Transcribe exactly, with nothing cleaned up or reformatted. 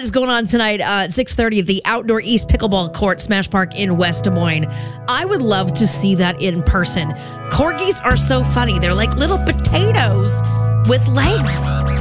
is going on tonight uh, at six thirty at the Outdoor East Pickleball Court, Smash Park in West Des Moines. I would love to see that in person. Corgis are so funny. They're like little potatoes with legs.